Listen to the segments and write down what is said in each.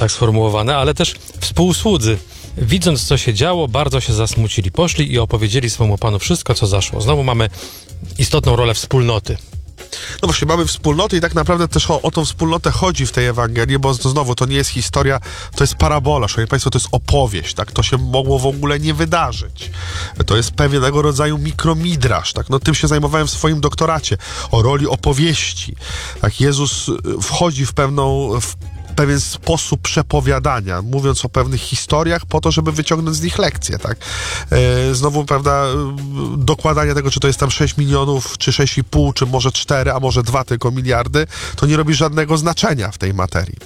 tak sformułowane, ale też współsłudzy. Widząc, co się działo, bardzo się zasmucili. Poszli i opowiedzieli swemu Panu wszystko, co zaszło. Znowu mamy istotną rolę wspólnoty. No właśnie, mamy wspólnotę i tak naprawdę też o tą wspólnotę chodzi w tej Ewangelii, bo znowu to nie jest historia, to jest parabola, szanowni państwo, to jest opowieść, tak? To się mogło w ogóle nie wydarzyć. To jest pewnego rodzaju mikromidrasz, tak? No tym się zajmowałem w swoim doktoracie, o roli opowieści. Tak, Jezus wchodzi w pewien sposób przepowiadania, mówiąc o pewnych historiach po to, żeby wyciągnąć z nich lekcje, tak? Znowu, prawda, dokładanie tego, czy to jest tam 6 milionów, czy 6,5, czy może 4, a może 2 tylko miliardy, to nie robi żadnego znaczenia w tej materii.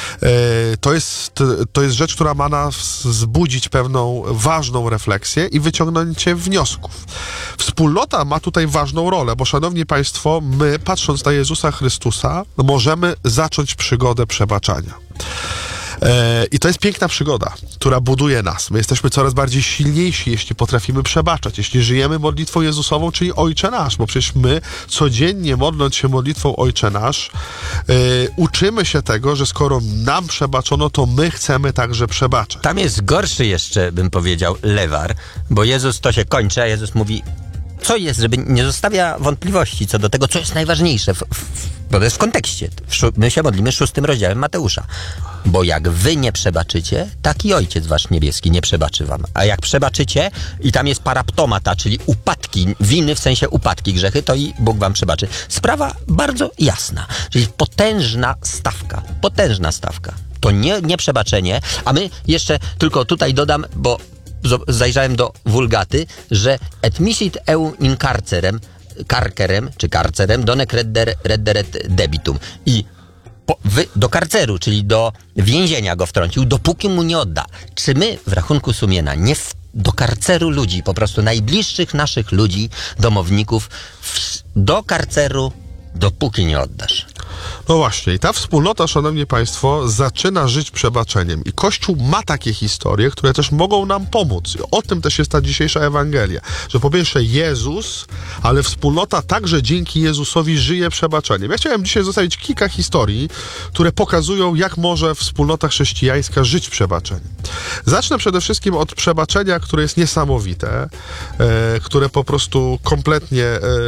To jest rzecz, która ma nas wzbudzić pewną ważną refleksję i wyciągnięcie wniosków. Wspólnota ma tutaj ważną rolę, bo szanowni państwo, my, patrząc na Jezusa Chrystusa, możemy zacząć przygodę przebaczania. I to jest piękna przygoda, która buduje nas. My jesteśmy coraz bardziej silniejsi, jeśli potrafimy przebaczać, jeśli żyjemy modlitwą Jezusową, czyli Ojcze Nasz, bo przecież my codziennie, modląc się modlitwą Ojcze Nasz, uczymy się tego, że skoro nam przebaczono, to my chcemy także przebaczać. Tam jest gorszy jeszcze, bym powiedział, lewar, bo Jezus to się kończy, a Jezus mówi, co jest, żeby nie zostawia wątpliwości co do tego, co jest najważniejsze, bo to jest w kontekście. My się modlimy 6 rozdziałem Mateusza. Bo jak wy nie przebaczycie, tak i Ojciec wasz niebieski nie przebaczy wam. A jak przebaczycie, i tam jest paraptomata, czyli upadki, winy w sensie upadki, grzechy, to i Bóg wam przebaczy. Sprawa bardzo jasna. Czyli potężna stawka. To nie przebaczenie, a my jeszcze tylko tutaj dodam, bo zajrzałem do Wulgaty, że et misit eum in carcerem donec redderet debitum. I do karceru, czyli do więzienia go wtrącił, dopóki mu nie odda. Czy my w rachunku sumienia do karceru ludzi, po prostu najbliższych naszych ludzi, domowników, do karceru, dopóki nie oddasz? No właśnie, i ta wspólnota, szanowni państwo, zaczyna żyć przebaczeniem. I Kościół ma takie historie, które też mogą nam pomóc. O tym też jest ta dzisiejsza Ewangelia. Że po pierwsze Jezus, ale wspólnota także dzięki Jezusowi żyje przebaczeniem. Ja chciałem dzisiaj zostawić kilka historii, które pokazują, jak może wspólnota chrześcijańska żyć przebaczeniem. Zacznę przede wszystkim od przebaczenia, które jest niesamowite, które po prostu kompletnie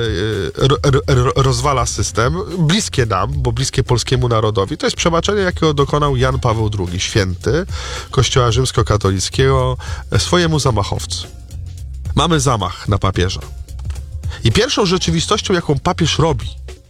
rozwala system, bliskie nam, bo bliskie polskiemu narodowi. To jest przebaczenie, jakiego dokonał Jan Paweł II, święty Kościoła rzymskokatolickiego, swojemu zamachowcy. Mamy zamach na papieża. I pierwszą rzeczywistością, jaką papież robi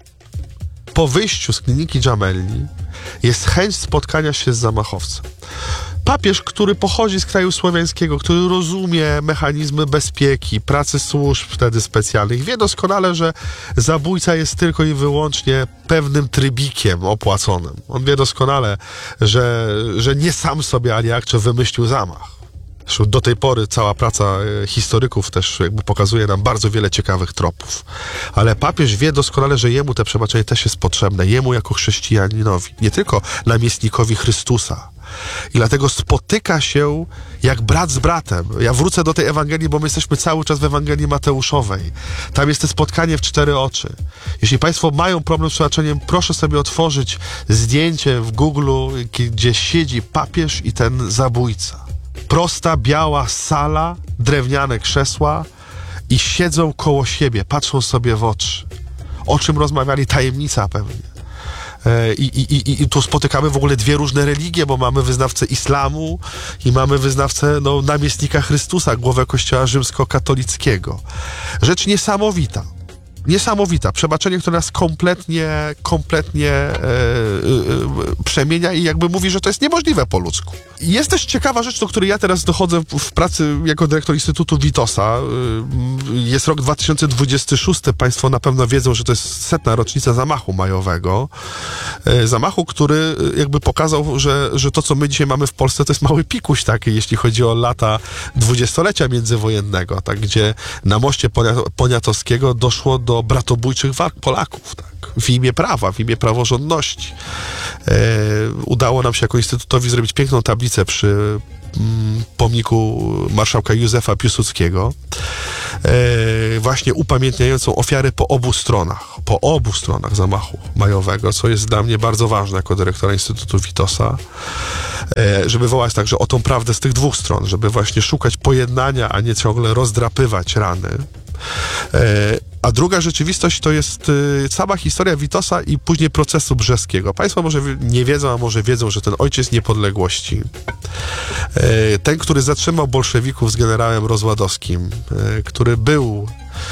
po wyjściu z kliniki Gemelli, jest chęć spotkania się z zamachowcem. Papież, który pochodzi z kraju słowiańskiego, który rozumie mechanizmy bezpieki, pracy służb wtedy specjalnych, wie doskonale, że zabójca jest tylko i wyłącznie pewnym trybikiem opłaconym. On wie doskonale, że nie sam sobie ani akcze wymyślił zamach. Zresztą do tej pory cała praca historyków też jakby pokazuje nam bardzo wiele ciekawych tropów. Ale papież wie doskonale, że jemu te przebaczenie też jest potrzebne, jemu jako chrześcijaninowi, nie tylko namiestnikowi Chrystusa. I dlatego spotyka się jak brat z bratem. Ja wrócę do tej Ewangelii, bo my jesteśmy cały czas w Ewangelii Mateuszowej. Tam jest to spotkanie w 4 oczy. Jeśli państwo mają problem z przebaczeniem, proszę sobie otworzyć zdjęcie w Google, gdzie siedzi papież i ten zabójca. Prosta, biała sala, drewniane krzesła i siedzą koło siebie, patrzą sobie w oczy. O czym rozmawiali? Tajemnica pewnie. I tu spotykamy w ogóle 2 różne religie, bo mamy wyznawcę islamu i mamy wyznawcę namiestnika Chrystusa, głowę Kościoła rzymskokatolickiego. Rzecz niesamowita. Niesamowita. Przebaczenie, które nas kompletnie przemienia i jakby mówi, że to jest niemożliwe po ludzku. Jest też ciekawa rzecz, do której ja teraz dochodzę w pracy jako dyrektor Instytutu Witosa. Jest rok 2026. Państwo na pewno wiedzą, że to jest 100. rocznica zamachu majowego. Zamachu, który jakby pokazał, że to, co my dzisiaj mamy w Polsce, to jest mały pikuś, tak, jeśli chodzi o lata 20-lecia międzywojennego, tak, gdzie na moście Poniatowskiego doszło do bratobójczych walk Polaków, tak, w imię prawa, w imię praworządności. Udało nam się jako Instytutowi zrobić piękną tablicę przy pomniku marszałka Józefa Piłsudskiego, właśnie upamiętniającą ofiary po obu stronach zamachu majowego, co jest dla mnie bardzo ważne jako dyrektora Instytutu Witosa, żeby wołać także o tą prawdę z tych dwóch stron, żeby właśnie szukać pojednania, a nie ciągle rozdrapywać rany. A druga rzeczywistość to jest cała historia Witosa i później procesu brzeskiego. Państwo może nie wiedzą, a może wiedzą, że ten ojciec niepodległości, ten, który zatrzymał bolszewików z generałem Rozładowskim, który był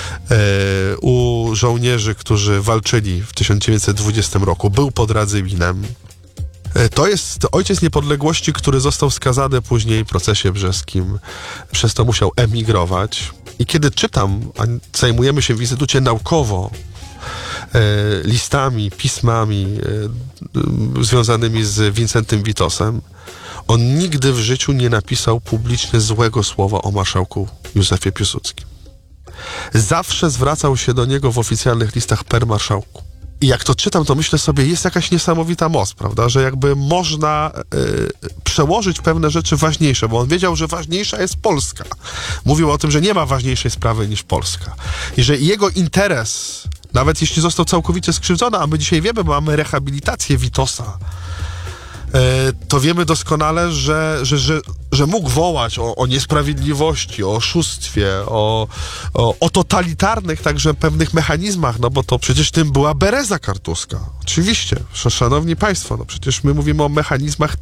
u żołnierzy, którzy walczyli w 1920 roku, był pod Radzywinem. To jest ojciec niepodległości, który został skazany później w procesie brzeskim, przez to musiał emigrować. I kiedy czytam, a zajmujemy się w Instytucie naukowo listami, pismami związanymi z Wincentym Witosem, on nigdy w życiu nie napisał publicznie złego słowa o marszałku Józefie Piłsudskim. Zawsze zwracał się do niego w oficjalnych listach per marszałku. I jak to czytam, to myślę sobie, jest jakaś niesamowita moc, prawda, że jakby można przełożyć pewne rzeczy ważniejsze, bo on wiedział, że ważniejsza jest Polska. Mówił o tym, że nie ma ważniejszej sprawy niż Polska. I że jego interes, nawet jeśli został całkowicie skrzywdzony, a my dzisiaj wiemy, bo mamy rehabilitację Witosa, to wiemy doskonale, że mógł wołać o niesprawiedliwości, o oszustwie, o totalitarnych także pewnych mechanizmach, no bo to przecież tym była Bereza Kartuska. Oczywiście, szanowni państwo, no przecież my mówimy o mechanizmach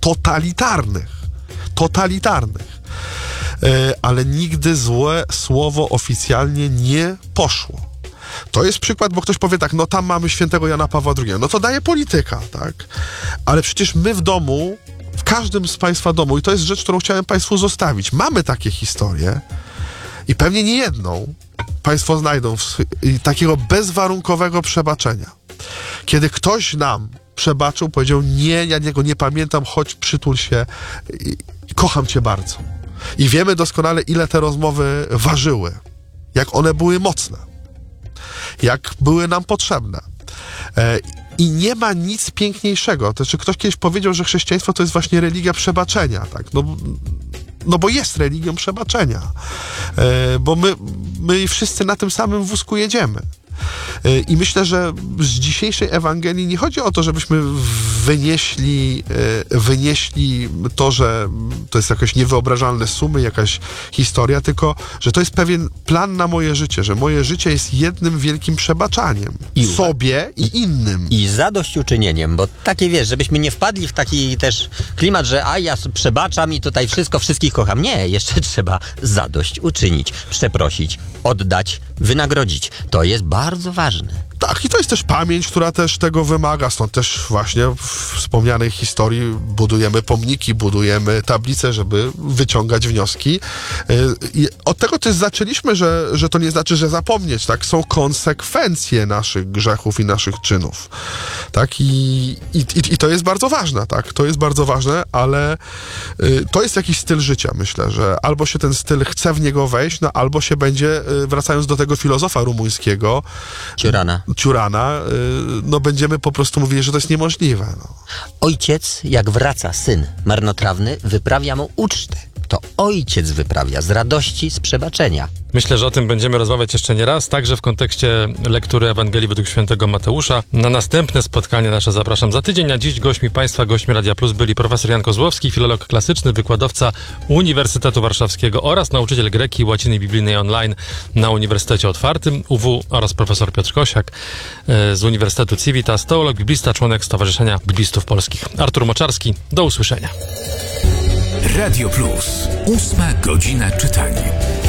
totalitarnych. Ale nigdy złe słowo oficjalnie nie poszło. To jest przykład, bo ktoś powie tak, no tam mamy świętego Jana Pawła II, no to daje polityka, tak? Ale przecież my w domu, w każdym z państwa domu, i to jest rzecz, którą chciałem państwu zostawić, mamy takie historie i pewnie nie jedną państwo znajdą takiego bezwarunkowego przebaczenia. Kiedy ktoś nam przebaczył, powiedział, nie, ja niego nie pamiętam, chodź, przytul się, kocham cię bardzo. I wiemy doskonale, ile te rozmowy ważyły, jak one były mocne, jak były nam potrzebne. I nie ma nic piękniejszego. To znaczy, ktoś kiedyś powiedział, że chrześcijaństwo to jest właśnie religia przebaczenia, tak? No bo jest religią przebaczenia. Bo my wszyscy na tym samym wózku jedziemy. I myślę, że z dzisiejszej Ewangelii nie chodzi o to, żebyśmy wynieśli to, że to jest jakaś niewyobrażalne sumy, jakaś historia, tylko, że to jest pewien plan na moje życie, że moje życie jest jednym wielkim przebaczaniem. Sobie i innym. I zadośćuczynieniem, bo takie, wiesz, żebyśmy nie wpadli w taki też klimat, że ja przebaczam i tutaj wszystkich kocham. Nie, jeszcze trzeba zadośćuczynić, przeprosić, oddać, wynagrodzić. To jest bardzo ważne. Tak, i to jest też pamięć, która też tego wymaga, stąd też właśnie w wspomnianej historii budujemy pomniki, budujemy tablice, żeby wyciągać wnioski. I od tego też zaczęliśmy, że to nie znaczy, że zapomnieć, tak? Są konsekwencje naszych grzechów i naszych czynów, tak? I to jest bardzo ważne, tak? To jest bardzo ważne, ale to jest jakiś styl życia, myślę, że albo się ten styl chce w niego wejść, no albo się będzie, wracając do tego filozofa rumuńskiego, Ciurana, no będziemy po prostu mówili, że to jest niemożliwe. No. Ojciec, jak wraca syn marnotrawny, wyprawia mu ucztę. To ojciec wyprawia z radości, z przebaczenia. Myślę, że o tym będziemy rozmawiać jeszcze nie raz, także w kontekście lektury Ewangelii według świętego Mateusza. Na następne spotkanie nasze zapraszam za tydzień, a dziś gośćmi Radia Plus byli profesor Jan Kozłowski, filolog klasyczny, wykładowca Uniwersytetu Warszawskiego oraz nauczyciel greki i łaciny biblijnej online na Uniwersytecie Otwartym UW oraz profesor Piotr Kosiak z Uniwersytetu Civitas, teolog, biblista, członek Stowarzyszenia Biblistów Polskich. Artur Moczarski, do usłyszenia. Radio Plus. 8 godzina czytania.